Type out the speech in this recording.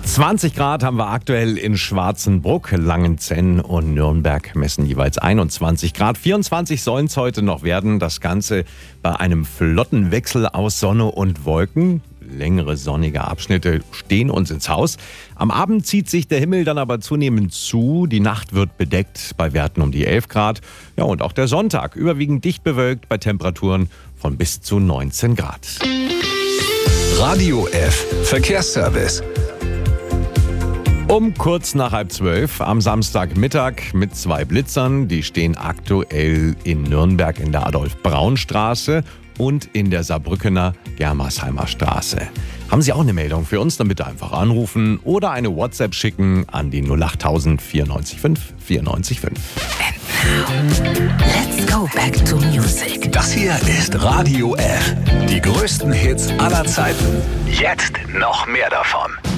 20 Grad haben wir aktuell in Schwarzenbruck, Langenzenn und Nürnberg messen jeweils 21 Grad. 24 sollen es heute noch werden. Das Ganze bei einem flotten Wechsel aus Sonne und Wolken. Längere sonnige Abschnitte stehen uns ins Haus. Am Abend zieht sich der Himmel dann aber zunehmend zu. Die Nacht wird bedeckt bei Werten um die 11 Grad. Ja, und auch der Sonntag überwiegend dicht bewölkt bei Temperaturen von bis zu 19 Grad. Radio F Verkehrsservice. Um kurz nach 11:30 am Samstagmittag mit 2 Blitzern. Die stehen aktuell in Nürnberg in der Adolf-Braun-Straße und in der Saarbrückener Germersheimer Straße. Haben Sie auch eine Meldung für uns? Dann bitte einfach anrufen oder eine WhatsApp schicken an die 08000 94 5 94 5. Let's go back to music. Das hier ist Radio F. Die größten Hits aller Zeiten. Jetzt noch mehr davon.